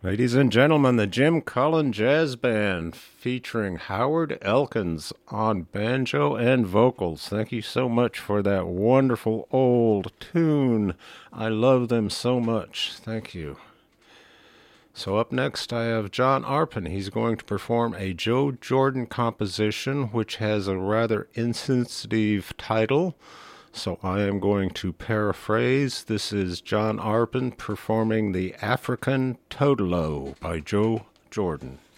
Ladies and gentlemen, the Jim Cullen Jazz Band featuring Howard Elkins on banjo and vocals. Thank you so much for that wonderful old tune. I love them so much. Thank you. So up next I have John Arpin. He's going to perform a Joe Jordan composition which has a rather insensitive title. So I am going to paraphrase. This is John Arpin performing the African Totolo by Joe Jordan.